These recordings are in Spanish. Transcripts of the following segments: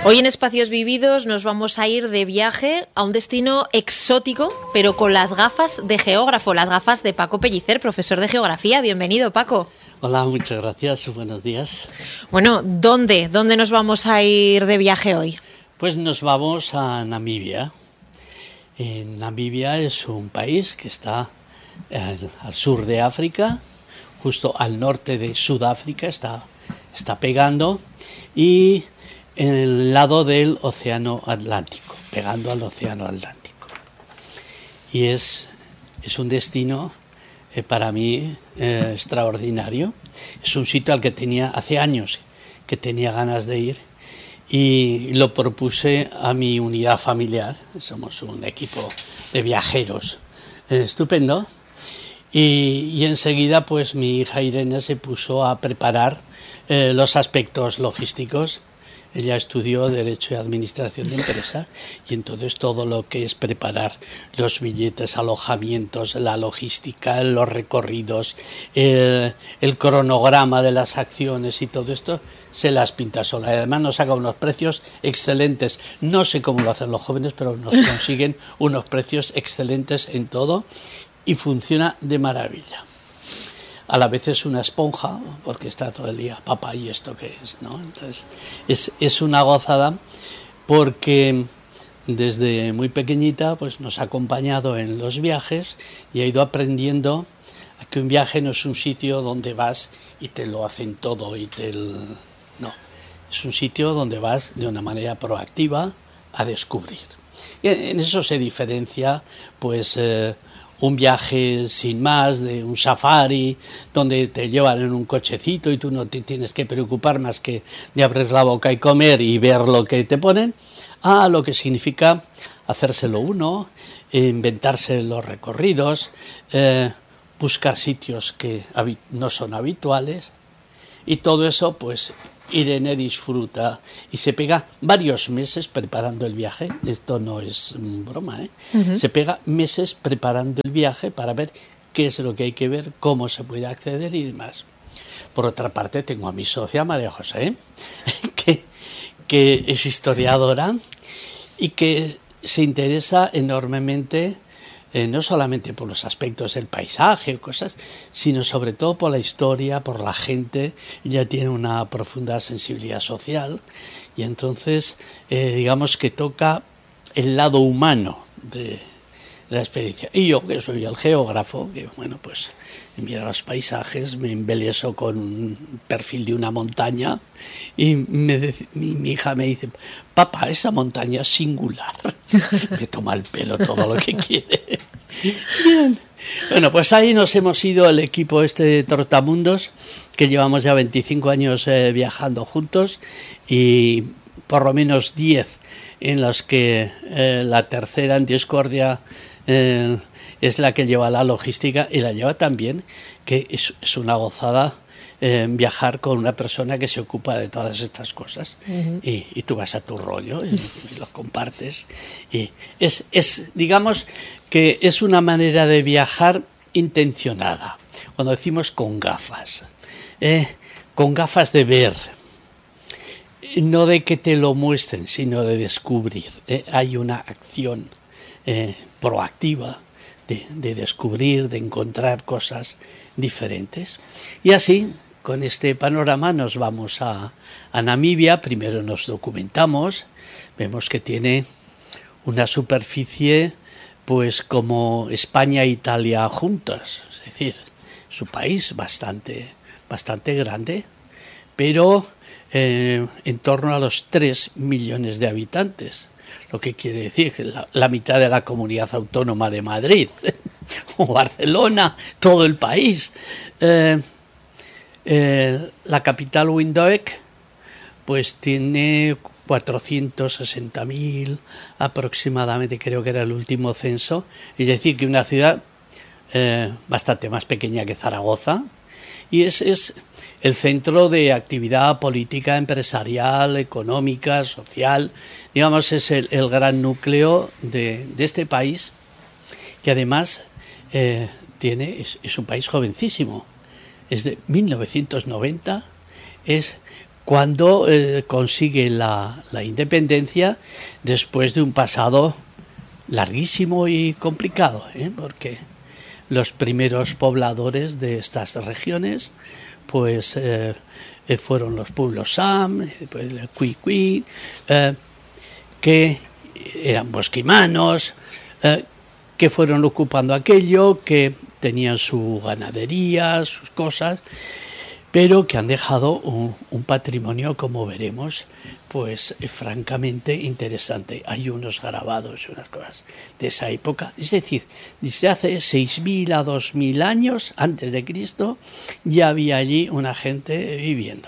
Hoy en Espacios Vividos nos vamos a ir de viaje a un destino exótico, pero con las gafas de geógrafo, las gafas de Paco Pellicer, profesor de geografía. Bienvenido, Paco. Hola, muchas gracias, buenos días. Bueno, ¿dónde nos vamos a ir de viaje hoy? Pues nos vamos a Namibia. Namibia es un país que está al sur de África, justo al norte de Sudáfrica, está pegando, y en el lado del Océano Atlántico, pegando al Océano Atlántico. Y es un destino para mí extraordinario. Es un sitio al que tenía hace años que tenía ganas de ir y lo propuse a mi unidad familiar. Somos un equipo de viajeros estupendo. Y enseguida pues mi hija Irene se puso a preparar los aspectos logísticos. Ella estudió Derecho y Administración de Empresa y entonces todo lo que es preparar los billetes, alojamientos, la logística, los recorridos, el cronograma de las acciones y todo esto se las pinta sola. Además nos saca unos precios excelentes. No sé cómo lo hacen los jóvenes, pero nos consiguen unos precios excelentes en todo y funciona de maravilla. A la vez es una esponja, porque está todo el día, papá, ¿y esto qué es?, ¿no? Entonces, es una gozada, porque desde muy pequeñita pues nos ha acompañado en los viajes y ha ido aprendiendo a que un viaje no es un sitio donde vas y te lo hacen todo no, es un sitio donde vas de una manera proactiva a descubrir. Y en eso se diferencia pues un viaje sin más, de un safari, donde te llevan en un cochecito y tú no te tienes que preocupar más que de abrir la boca y comer y ver lo que te ponen, a lo que significa hacérselo uno, inventarse los recorridos, buscar sitios que no son habituales, y todo eso pues Irene disfruta y se pega varios meses preparando el viaje. Esto no es broma, ¿eh? Uh-huh. Se pega meses preparando el viaje para ver qué es lo que hay que ver, cómo se puede acceder y demás. Por otra parte tengo a mi socia María José, que es historiadora y que se interesa enormemente no solamente por los aspectos del paisaje o cosas, sino sobre todo por la historia, por la gente. Ella tiene una profunda sensibilidad social y entonces digamos que toca el lado humano de la experiencia. Y yo, que soy el geógrafo, que bueno, pues mira los paisajes, me embeleso con un perfil de una montaña y mi hija me dice, papá, esa montaña es singular. Me toma el pelo todo lo que quiere. Bien. Bueno, pues ahí nos hemos ido el equipo de Trotamundos, que llevamos ya 25 años viajando juntos y por lo menos 10 en los que la tercera en discordia es la que lleva la logística y la lleva también, que es una gozada viajar con una persona que se ocupa de todas estas cosas. Uh-huh. Y tú vas a tu rollo y lo compartes y digamos que es una manera de viajar intencionada, cuando decimos con gafas de ver, no de que te lo muestren, sino de descubrir. Hay una acción proactiva de descubrir, de encontrar cosas diferentes. Y así, con este panorama, nos vamos a Namibia. Primero nos documentamos, vemos que tiene una superficie pues como España e Italia juntas, es decir, es un país bastante grande, pero en torno a los 3 millones de habitantes, lo que quiere decir que la mitad de la comunidad autónoma de Madrid o Barcelona, todo el país. La capital Windhoek pues tiene 460.000 aproximadamente, creo que era el último censo, es decir, que una ciudad bastante más pequeña que Zaragoza, y es el centro de actividad política, empresarial, económica, social, digamos, es el gran núcleo de este país, que además es un país jovencísimo, es de 1990, es cuando consigue la independencia después de un pasado larguísimo y complicado, porque los primeros pobladores de estas regiones pues fueron los pueblos Sam, después el Cuicui, que eran bosquimanos, que fueron ocupando aquello, que tenían su ganadería, sus cosas, pero que han dejado un patrimonio, como veremos, pues francamente interesante. Hay unos grabados y unas cosas de esa época, es decir, desde hace 6.000 a 2.000 años antes de Cristo ya había allí una gente viviendo.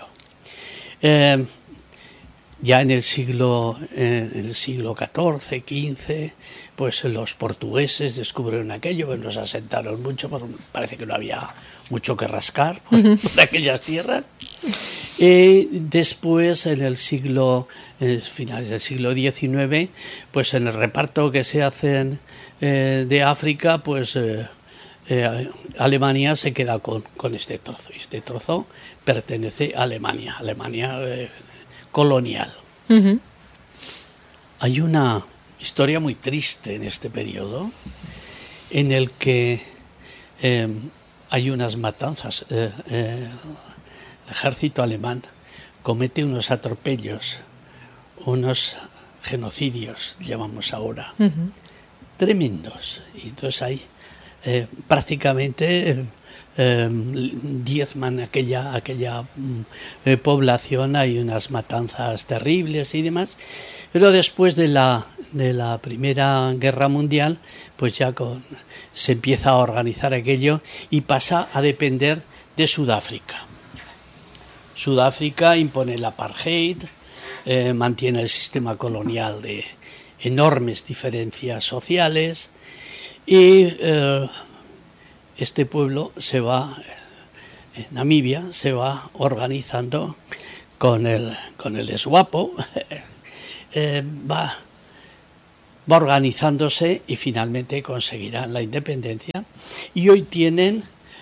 Ya en el siglo XIV, XV, pues los portugueses descubrieron aquello, pues nos asentaron mucho, porque parece que no había mucho que rascar por aquellas tierras. Después, en el finales del siglo XIX, pues en el reparto que se hacen de África, pues Alemania se queda con este trozo. Este trozo pertenece a Alemania colonial. Uh-huh. Hay una historia muy triste en este periodo en el que hay unas matanzas. El ejército alemán comete unos atropellos, unos genocidios, llamamos ahora, uh-huh, tremendos. Y entonces hay prácticamente diezman aquella población, hay unas matanzas terribles y demás, pero después de la Primera Guerra Mundial pues ya se empieza a organizar aquello y pasa a depender de Sudáfrica. Sudáfrica impone el apartheid, mantiene el sistema colonial de enormes diferencias sociales y este pueblo Namibia se va organizando con el SWAPO, va organizándose y finalmente conseguirán la independencia. Y hoy tienen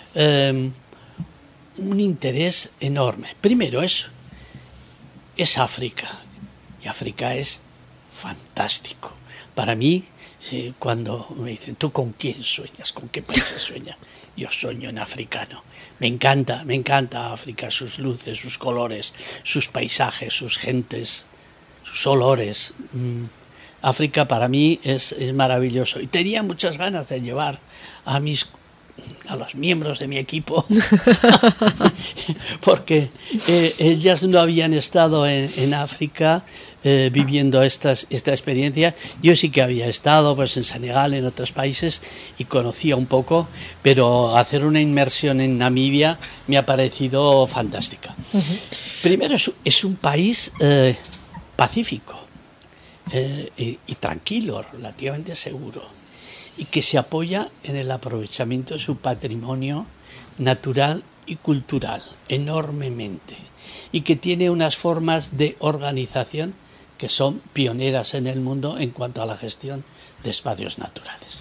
un interés enorme. Primero es África, y África es fantástico. Para mí, sí, cuando me dicen, ¿tú con quién sueñas? ¿Con qué países sueñas? Yo sueño en africano. Me encanta África, sus luces, sus colores, sus paisajes, sus gentes, sus olores. África para mí es maravilloso. Y tenía muchas ganas de llevar a los miembros de mi equipo porque ellas no habían estado en África viviendo esta experiencia. Yo sí que había estado pues en Senegal, en otros países, y conocía un poco, pero hacer una inmersión en Namibia me ha parecido fantástica. Uh-huh. Primero es un país pacífico y tranquilo, relativamente seguro, y que se apoya en el aprovechamiento de su patrimonio natural y cultural enormemente, y que tiene unas formas de organización que son pioneras en el mundo en cuanto a la gestión de espacios naturales.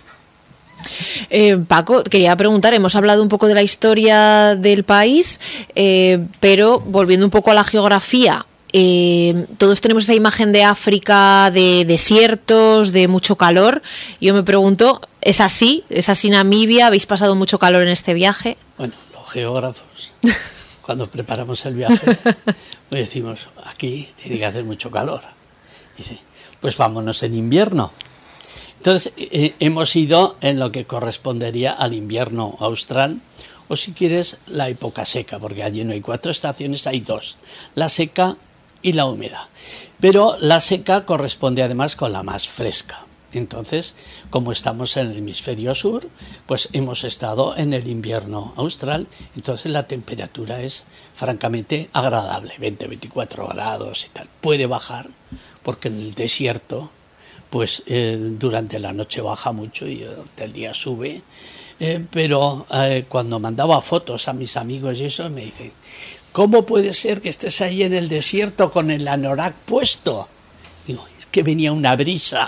Paco, quería preguntar, hemos hablado un poco de la historia del país, pero volviendo un poco a la geografía, todos tenemos esa imagen de África, de desiertos, de mucho calor. Yo me pregunto, ¿es así? ¿Es así Namibia? ¿Habéis pasado mucho calor en este viaje? Bueno, los geógrafos, cuando preparamos el viaje, pues decimos, aquí tiene que hacer mucho calor. Dice, pues vámonos en invierno. Entonces, hemos ido en lo que correspondería al invierno austral, o si quieres, la época seca, porque allí no hay 4 estaciones, hay 2, la seca y la húmeda. Pero la seca corresponde además con la más fresca. Entonces, como estamos en el hemisferio sur, pues hemos estado en el invierno austral, entonces la temperatura es francamente agradable, 20-24 grados y tal. Puede bajar, porque en el desierto, pues durante la noche baja mucho y durante el día sube, pero cuando mandaba fotos a mis amigos y eso, me dicen, ¿cómo puede ser que estés ahí en el desierto con el anorak puesto? Digo, es que venía una brisa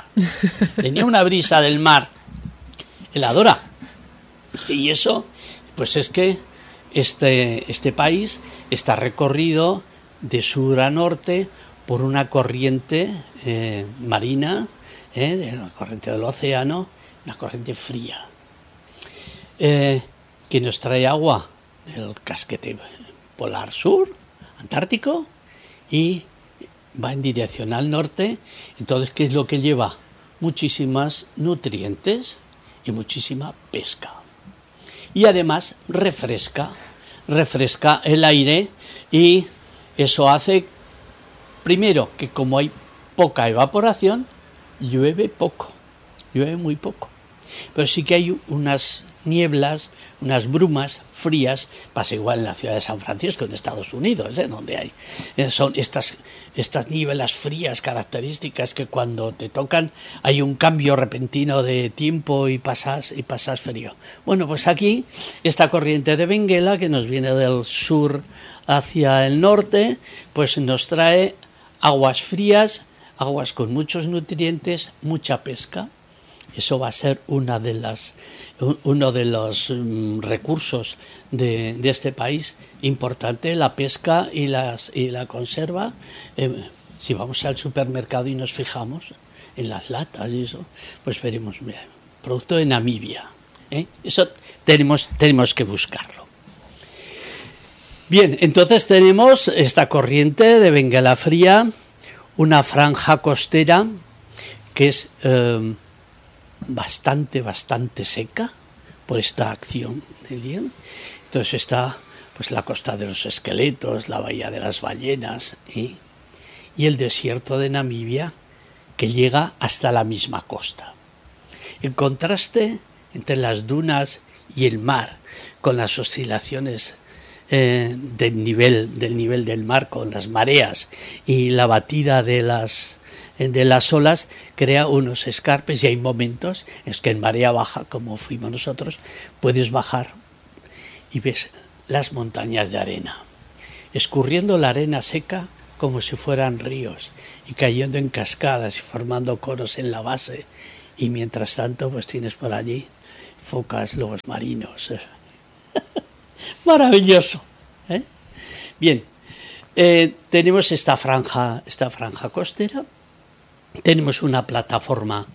del mar, heladora. Y eso, pues es que este país está recorrido de sur a norte por una corriente marina, de una corriente del océano, una corriente fría, que nos trae agua del casquete polar sur, antártico, y va en dirección al norte. Entonces, ¿qué es lo que lleva? Muchísimas nutrientes y muchísima pesca. Y además refresca el aire, y eso hace, primero, que como hay poca evaporación, llueve muy poco. Pero sí que hay unas nieblas, unas brumas frías. Pasa igual en la ciudad de San Francisco, en Estados Unidos, donde hay son estas nieblas frías características que cuando te tocan hay un cambio repentino de tiempo y pasas frío. Bueno, pues aquí esta corriente de Benguela, que nos viene del sur hacia el norte, pues nos trae aguas frías, aguas con muchos nutrientes, mucha pesca. Eso va a ser uno de los recursos de este país importante, la pesca y la conserva. Si vamos al supermercado y nos fijamos en las latas y eso, pues veremos, mira, producto de Namibia. Eso tenemos que buscarlo. Bien, entonces tenemos esta corriente de Benguela fría, una franja costera que es bastante seca por esta acción del hielo. Entonces está pues la costa de los esqueletos, la bahía de las ballenas, y el desierto de Namibia, que llega hasta la misma costa. El contraste entre las dunas y el mar, con las oscilaciones del nivel del mar, con las mareas y la batida de las olas, crea unos escarpes, y hay momentos en que en marea baja, como fuimos nosotros, puedes bajar y ves las montañas de arena, escurriendo la arena seca como si fueran ríos, y cayendo en cascadas y formando conos en la base, y mientras tanto pues tienes por allí focas, lobos marinos. Maravilloso, ¿eh? Bien, tenemos esta franja costera. Tenemos una plataforma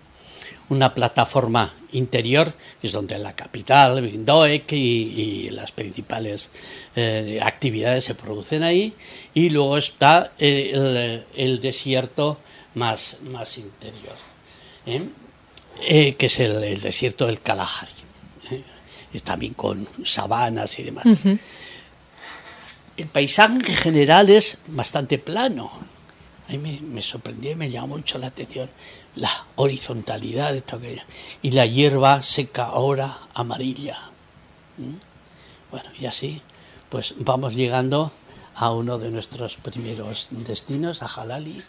interior, que es donde la capital, Windhoek, y las principales actividades se producen ahí, y luego está el desierto más interior, que es el desierto del Kalahari, también con sabanas y demás. Uh-huh. El paisaje en general es bastante plano. A mí me sorprendió y me llamó mucho la atención la horizontalidad de esto, y la hierba seca ahora amarilla. Bueno, y así pues vamos llegando a uno de nuestros primeros destinos, a Jalali,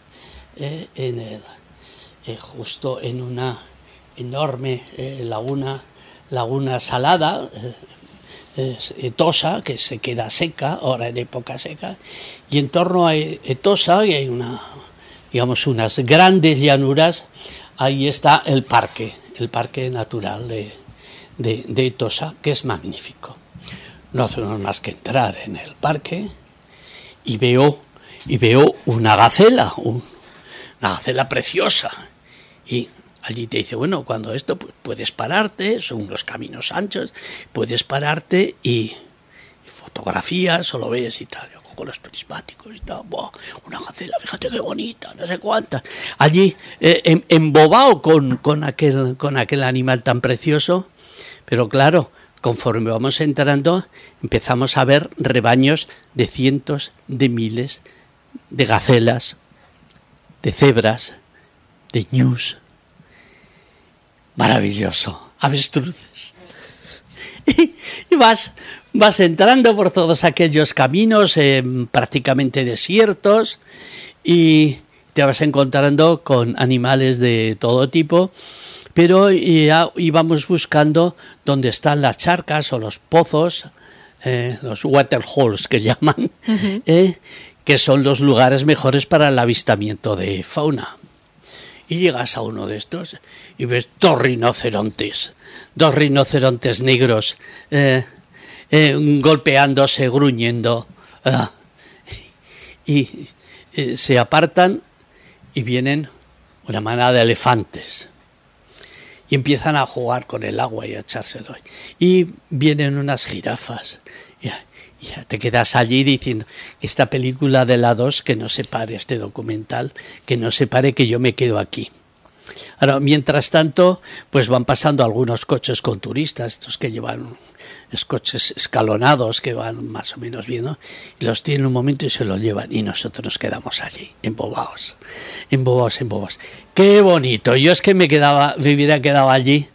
justo en una enorme laguna salada, Etosa, que se queda seca ahora en época seca, y en torno a Etosa hay unas grandes llanuras. Ahí está el parque natural de Etosa, que es magnífico. No hacemos más que entrar en el parque y veo una gacela preciosa, y allí te dice, bueno, cuando esto pues, puedes pararte, son unos caminos anchos, puedes pararte y fotografías o lo ves y tal. Yo cojo los prismáticos y tal, ¡buah! Una gacela, fíjate qué bonita, no sé cuántas. Allí embobado con aquel animal tan precioso, pero claro, conforme vamos entrando, empezamos a ver rebaños de cientos de miles de gacelas, de cebras, de ñus. Maravilloso, avestruces. Y vas entrando por todos aquellos caminos prácticamente desiertos, y te vas encontrando con animales de todo tipo, pero íbamos buscando dónde están las charcas o los pozos, los waterholes que llaman, uh-huh. Que son los lugares mejores para el avistamiento de fauna. Y llegas a uno de estos y ves dos rinocerontes negros golpeándose, gruñendo. y se apartan y vienen una manada de elefantes y empiezan a jugar con el agua y a echárselo. Y vienen unas jirafas y ya te quedas allí diciendo, esta película de la 2, que no se pare, este documental, que no se pare, que yo me quedo aquí. Ahora, mientras tanto, pues van pasando algunos coches con turistas, estos que llevan coches escalonados, que van más o menos bien, ¿no? Y los tienen un momento y se los llevan, y nosotros nos quedamos allí, embobados. ¡Qué bonito! Yo es que me hubiera quedado allí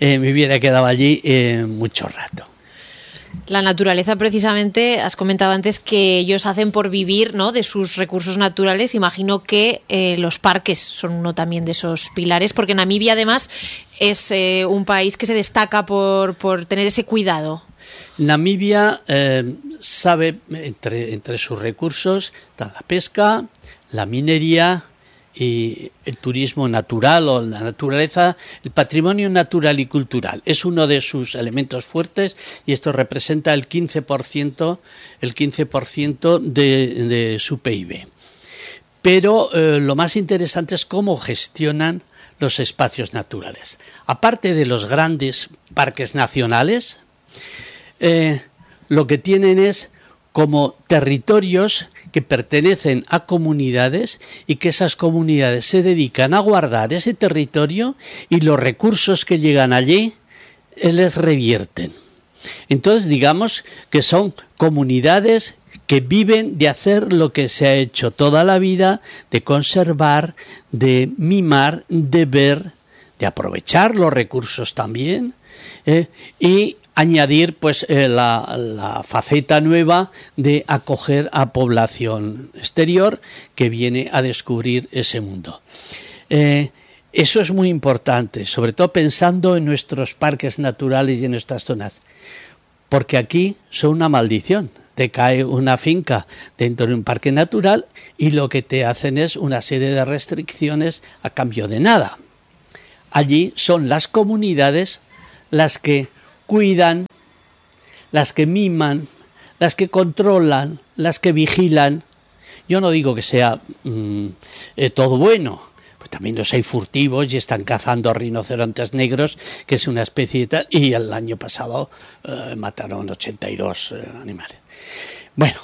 mucho rato. La naturaleza, precisamente, has comentado antes que ellos hacen por vivir, ¿no?, de sus recursos naturales. Imagino que los parques son uno también de esos pilares, porque Namibia, además, es un país que se destaca por tener ese cuidado. Namibia sabe, entre sus recursos, está la pesca, la minería y el turismo natural o la naturaleza. El patrimonio natural y cultural es uno de sus elementos fuertes, y esto representa el 15% de su PIB. Pero lo más interesante es cómo gestionan los espacios naturales. Aparte de los grandes parques nacionales, lo que tienen es como territorios que pertenecen a comunidades, y que esas comunidades se dedican a guardar ese territorio, y los recursos que llegan allí les revierten. Entonces, digamos que son comunidades que viven de hacer lo que se ha hecho toda la vida, de conservar, de mimar, de ver, de aprovechar los recursos también, y añadir pues la faceta nueva de acoger a población exterior que viene a descubrir ese mundo. Eso es muy importante, sobre todo pensando en nuestros parques naturales y en nuestras zonas, porque aquí son una maldición. Te cae una finca dentro de un parque natural y lo que te hacen es una serie de restricciones a cambio de nada. Allí son las comunidades las que cuidan, las que miman, las que controlan, las que vigilan. Yo no digo que sea todo bueno, pues también los hay furtivos y están cazando rinocerontes negros, que es una especie de tal, y el año pasado mataron 82 animales. Bueno,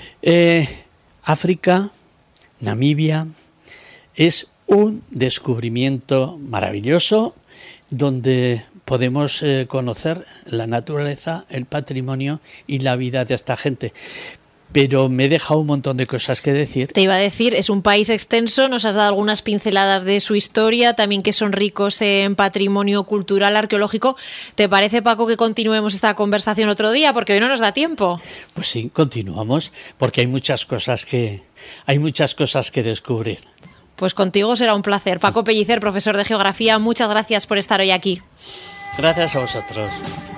África, Namibia, es un descubrimiento maravilloso donde podemos conocer la naturaleza, el patrimonio y la vida de esta gente. Pero me he dejado un montón de cosas que decir. Te iba a decir, es un país extenso, nos has dado algunas pinceladas de su historia, también que son ricos en patrimonio cultural, arqueológico. ¿Te parece, Paco, que continuemos esta conversación otro día? Porque hoy no nos da tiempo. Pues sí, continuamos, porque hay muchas cosas que descubrir. Pues contigo será un placer. Paco Pellicer, profesor de Geografía, muchas gracias por estar hoy aquí. Gracias a vosotros.